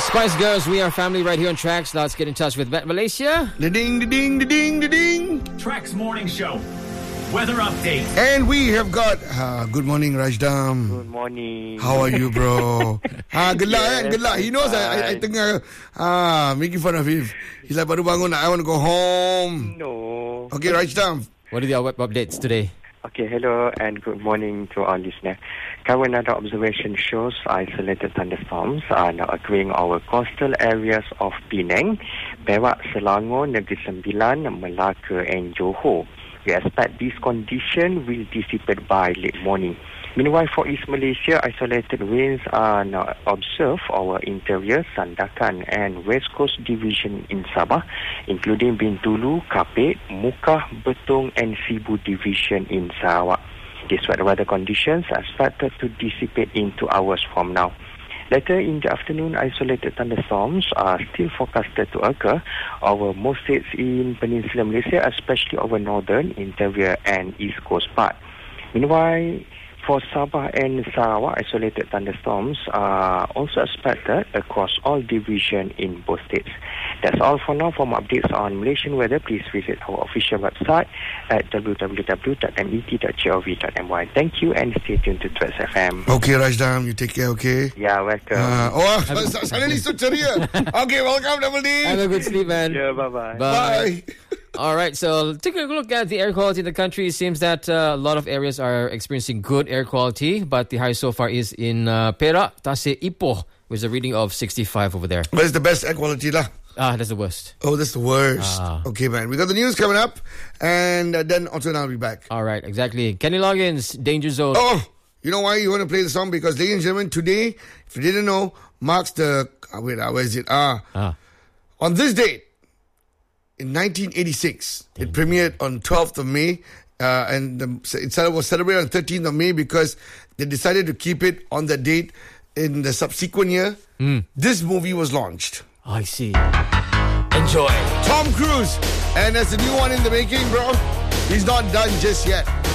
Spice Girls, we are family right here on Tracks. Let's get in touch with Bet Malaysia. Ding, ding, ding, ding. Tracks Morning Show. Weather update. And we have got... good morning, Rajdam. Good morning. How are you, bro? Gelak kan? Gelak. He knows I fine. tengah making fun of him. He's like, baru bangun, I want to go home. No. Okay, Rajdam. What are the web updates today? Okay, hello and good morning to our listeners. Current weather observation shows isolated thunderstorms are now occurring over coastal areas of Penang, Perak, Selangor, Negeri Sembilan, Melaka and Johor. We expect this condition will dissipate by late morning. Meanwhile, for East Malaysia, isolated winds are now observed over interior, Sandakan and West Coast Division in Sabah, including Bintulu, Kapit, Mukah, Betong and Sibu Division in Sarawak. These weather conditions are expected to dissipate in 2 hours from now. Later in the afternoon, isolated thunderstorms are still forecasted to occur over most states in Peninsular Malaysia, especially over northern, interior and east coast part. Meanwhile, for Sabah and Sarawak, isolated thunderstorms are also expected across all divisions in both states. That's all for now. For more updates on Malaysian weather, please visit our official website at www.met.gov.my. Thank you and stay tuned to Tracks FM. Okay, Rajdam, you take care, okay? Yeah, welcome. Suddenly so ceria. Okay, welcome, Double D. Have a good sleep, man. Yeah, bye-bye. Bye. All right, so taking a look at the air quality in the country, it seems that a lot of areas are experiencing good air quality, but the high so far is in Perak, Tasik, Ipoh, with a reading of 65 over there. But it's the best air quality lah. That's the worst. Oh, that's the worst. Okay, man. We got the news coming up, and then also now I'll be back. All right, exactly. Kenny Loggins, Danger Zone. Oh, you know why you want to play the song? Because, ladies and gentlemen, today, if you didn't know, marks the... where is it? On this date, in 1986, it premiered on 12th of May, and it was celebrated on 13th of May because they decided to keep it on the date in the subsequent year. This movie was launched. I see. Enjoy. Tom Cruise. And there's a new one in the making, bro. He's not done just yet.